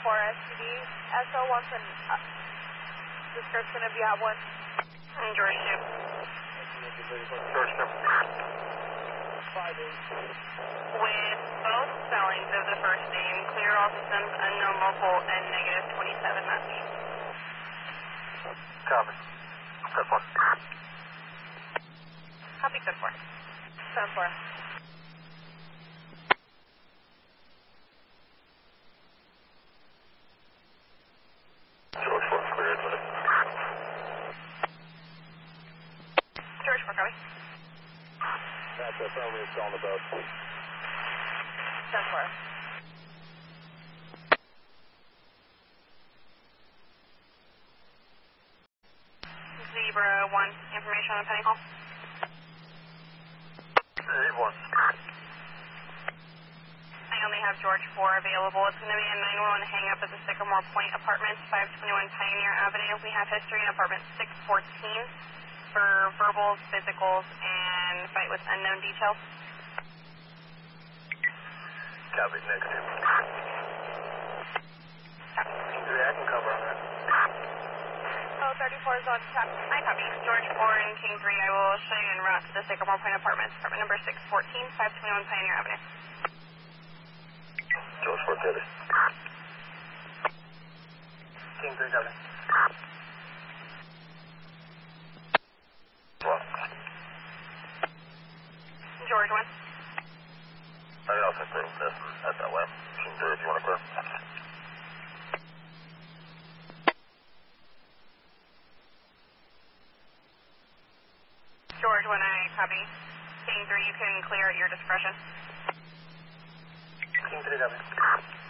for STD. SO wants a description if you have one. George 2. George 2. With both spellings of the first name, clear all systems, unknown local, and negative 27 message. Copy. Code 4. Copy, code 4. Code 4. George 4, clear admitted. George 4, copy. That's a primary on the boat. Code 4. Zebra 1, information on the pending call. Hey, 1. I only have George 4 available. It's going to be a 911 hang-up at the Sycamore Point Apartments, 521 Pioneer Avenue. We have history in apartment 614 for verbals, physicals, and fight with unknown details. Copy, negative. I can cover on that. Oh, 34 is on tap. I copy. George 4 and King 3, I will show you en route to the Sycamore Point Apartments, apartment number 614, 521 Pioneer Avenue. George 4, copy. King 3, copy. Well, George 1. I can also clear this at that way. King 3, if you want to clear. George 1, I copy. King 3, you can clear at your discretion. King 3, copy.